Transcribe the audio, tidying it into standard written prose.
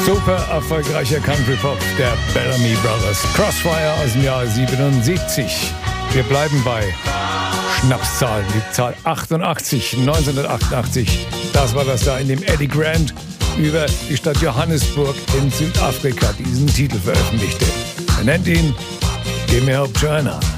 Super erfolgreicher Country-Pop der Bellamy Brothers. Crossfire aus dem Jahr 77. Wir bleiben bei Schnapszahlen. Die Zahl 88, 1988. Das war das da, in dem Eddie Grant über die Stadt Johannesburg in Südafrika diesen Titel veröffentlichte. Er nennt ihn Give Me Hope Joanna.